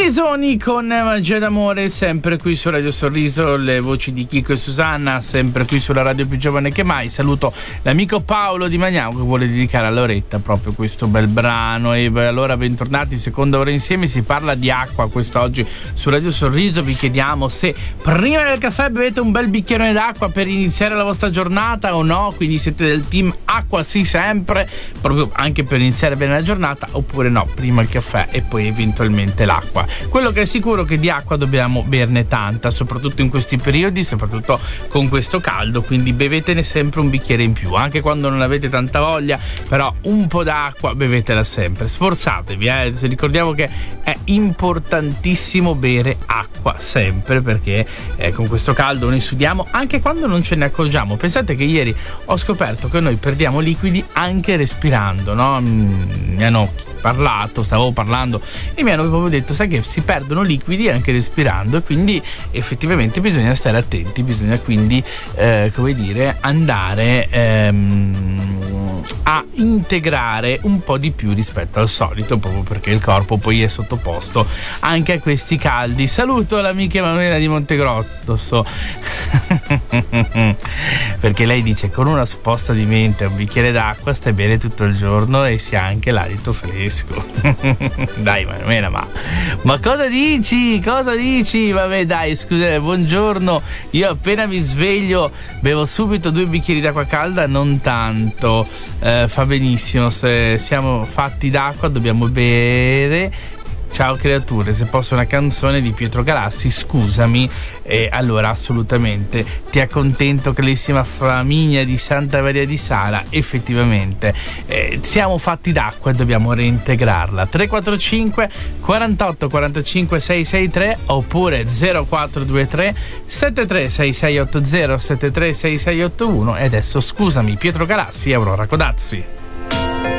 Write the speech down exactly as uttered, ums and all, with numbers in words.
Pisoni con Magia d'amore, sempre qui su Radio Sorriso, le voci di Chico e Susanna, sempre qui sulla radio più giovane che mai. Saluto l'amico Paolo di Magnano che vuole dedicare a Loretta proprio questo bel brano. E allora bentornati, seconda ora insieme, si parla di acqua quest'oggi su Radio Sorriso. Vi chiediamo se prima del caffè bevete un bel bicchierone d'acqua per iniziare la vostra giornata o no, quindi siete del team acqua sì sempre, proprio anche per iniziare bene la giornata, oppure no, prima il caffè e poi eventualmente l'acqua. Quello che è sicuro è che di acqua dobbiamo berne tanta, soprattutto in questi periodi, soprattutto con questo caldo, quindi bevetene sempre un bicchiere in più, anche quando non avete tanta voglia, però un po' d'acqua bevetela sempre, sforzatevi, eh? Ricordiamo che è importantissimo bere acqua sempre, perché eh, con questo caldo noi sudiamo anche quando non ce ne accorgiamo. Pensate che ieri ho scoperto che noi perdiamo liquidi anche respirando, no? Mi hanno parlato, stavo parlando e mi hanno proprio detto, sai che si perdono liquidi anche respirando, e quindi effettivamente bisogna stare attenti, bisogna quindi eh, come dire andare ehm, a integrare un po' di più rispetto al solito, proprio perché il corpo poi è sottoposto anche a questi caldi. Saluto l'amica Emanuela di Montegrosso perché lei dice, con una sposta di mente e un bicchiere d'acqua stai bene tutto il giorno e si ha anche l'alito fresco. Dai Manuela, ma ma cosa dici? Cosa dici? Vabbè dai, scusa, buongiorno, io appena mi sveglio bevo subito due bicchieri d'acqua calda, non tanto, eh, fa benissimo, se siamo fatti d'acqua dobbiamo bere. Ciao creature, se posso una canzone di Pietro Galassi, scusami. E allora assolutamente ti accontento, carissima famiglia di Santa Maria di Sala, effettivamente eh, siamo fatti d'acqua e dobbiamo reintegrarla. Tre quattro cinque quarantotto quarantacinque sei sei tre oppure zero quattro due tre sette tre sei sei otto zero sette tre sei sei otto uno. E adesso scusami Pietro Galassi e Aurora Codazzi.